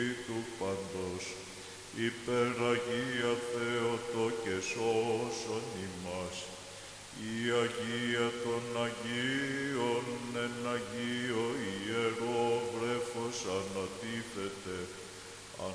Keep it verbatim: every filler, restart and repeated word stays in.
του παντός, υπεραγία Θεοτό και σώσον ημάς, η Αγία των Αγίων εν Αγίον